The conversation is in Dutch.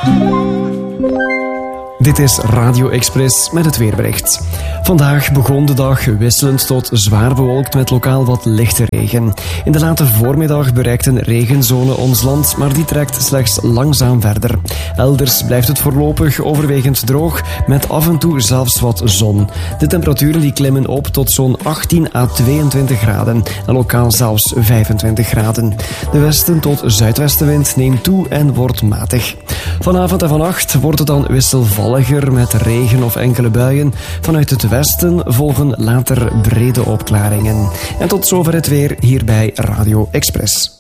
Dit is Radio Express met het weerbericht. Vandaag begon de dag wisselend tot zwaar bewolkt met lokaal wat lichte regen. In de late voormiddag bereikt een regenzone ons land, maar die trekt slechts langzaam verder. Elders blijft het voorlopig overwegend droog, met af en toe zelfs wat zon. De temperaturen die klimmen op tot zo'n 18 à 22 graden en lokaal zelfs 25 graden. De westen tot zuidwestenwind neemt toe en wordt matig. Vanavond en vannacht wordt het dan wisselvalliger met regen of enkele buien. Vanuit het westen volgen later brede opklaringen. En tot zover het weer hier bij Radio Express.